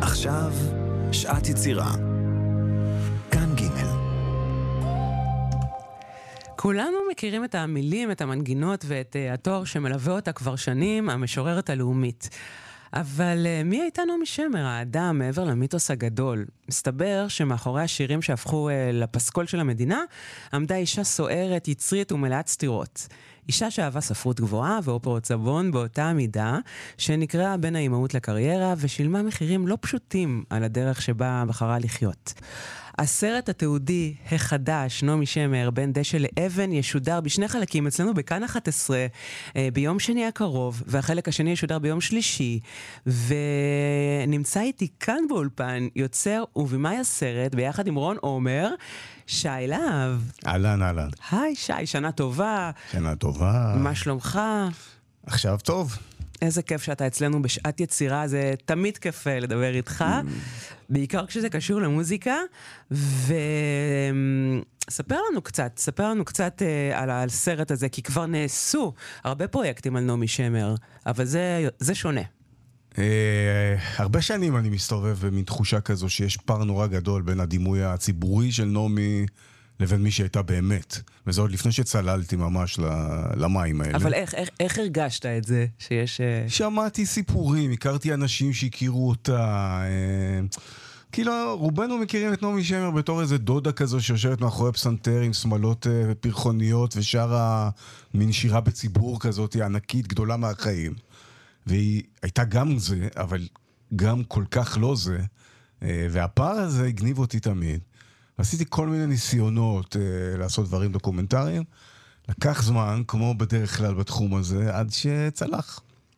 עכשיו, שעת יצירה. כאן ג'. כולנו מכירים את המילים, את המנגינות ואת התואר שמלווה אותה כבר שנים, המשוררת הלאומית. אבל מי הייתה נעמי שמר, האדם מעבר למיתוס הגדול? מסתבר שמאחורי השירים שהפכו לפסקול של המדינה, עמדה אישה סוערת, יצרית ומלאת סתירות. אישה שאהבה ספרות גבוהה ואופרות סבון באותה המידה, שנקראה בין האימהות לקריירה, ושילמה מחירים לא פשוטים על הדרך שבה בחרה לחיות. הסרט התיעודי החדש, נעמי שמר, בין דשא לאבן, ישודר בשני חלקים אצלנו בכאן 11, ביום שני הקרוב, והחלק השני ישודר ביום שלישי, ונמצא איתי כאן באולפן, יוצר ובימאי הסרט, ביחד עם רון עומר, שי להב. אהלן, אהלן. היי שי, שנה טובה. שנה טובה. מה שלומך? עכשיו טוב. איזה כיף שאתה אצלנו בשעת יצירה, זה תמיד כיף לדבר איתך, בעיקר כשזה קשור למוזיקה, ספר לנו קצת על הסרט הזה, כי כבר נעשו הרבה פרויקטים על נעמי שמר, אבל זה שונה. הרבה שנים אני מסתובב במין תחושה כזו שיש פער נורא גדול בין הדימוי הציבורי של נעמי לבין מי שהייתה באמת. וזה עוד לפני שצללתי ממש למים האלה. אבל איך הרגשת את זה שיש... שמעתי סיפורים, הכרתי אנשים שהכירו אותה. כאילו, רובנו מכירים את נעמי שמר בתור איזה דודה כזו שיושבת מאחורי פסנתר עם שמלות ופרחוניות ושרה מין שירה בציבור כזאת ענקית, גדולה מהחיים. והיא הייתה גם זה, אבל גם כל כך לא זה. והפער הזה הגניב אותי תמיד. עשיתי כל מיני ניסיונות לעשות דברים דוקומנטריים. לקח זמן, כמו בדרך כלל בתחום הזה, עד שצלח.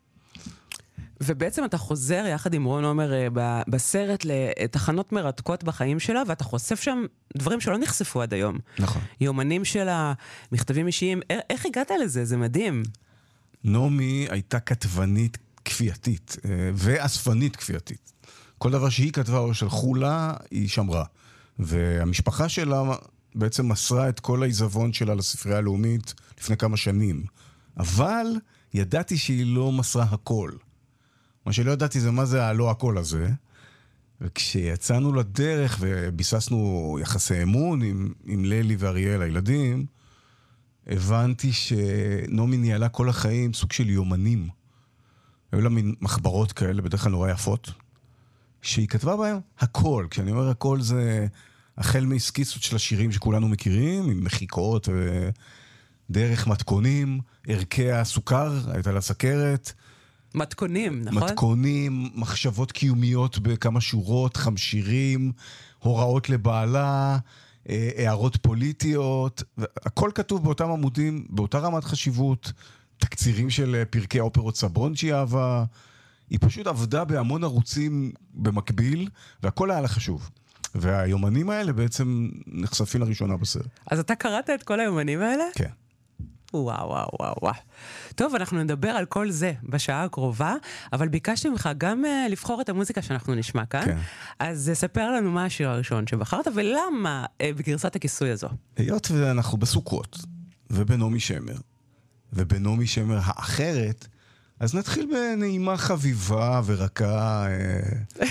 ובעצם אתה חוזר יחד עם רון עומר בסרט לתחנות מרתקות בחיים שלה, ואתה חושף שם דברים שלא נחשפו עד היום. נכון. יומנים שלה, מכתבים אישיים. איך הגעת לזה? זה מדהים. נעמי הייתה כתבנית כפייתית, ואספנית כפייתית. כל דבר שהיא כתבה או שלחו לה, היא שמרה. והמשפחה שלה בעצם מסרה את כל העיזבון שלה לספרייה הלאומית לפני כמה שנים. אבל ידעתי שהיא לא מסרה הכל. מה שלא ידעתי זה מה זה הלא הכל הזה. וכשיצאנו לדרך וביססנו יחסי אמון עם לילי ואריאל, הילדים, הבנתי שנעמי ניהלה כל החיים סוג של יומנים. היו לה מין מחברות כאלה, בדרך כלל נורא יפות, שהיא כתבה בהם הכל. כשאני אומר הכל זה החל מסקיצות של השירים שכולנו מכירים, עם מחיקות ודרך מתכונים, ערכי הסוכר, הייתה לה סכרת. מתכונים, נכון? מתכונים, מחשבות קיומיות בכמה שורות, חמשירים, הוראות לבעלה, הערות פוליטיות, הכל כתוב באותם עמודים, באותה רמת חשיבות, תקצירים של פרקי אופרות סבון שהיא אהבה, היא פשוט עבדה בהמון ערוצים במקביל, והכל היה לה חשוב. והיומנים האלה בעצם נחשפים לראשונה בסרט. אז אתה קראת את כל היומנים האלה? כן. וואו. טוב, אנחנו נדבר על כל זה בשעה הקרובה, אבל ביקשתי ממך גם לבחור את המוזיקה שאנחנו נשמע כאן. כן. אז ספר לנו מה השיר הראשון שבחרת, ולמה בגרסת הכיסוי הזו. היות ואנחנו בסוכות, ובנעמי שמר, ובנעמי שמר האחרת, אז נתחיל בנעימה חביבה ורקה,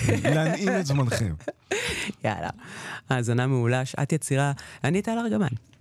להנעים את זמנכם. יאללה, האזנה מעולה, שעת יצירה, אני טל ארגמן.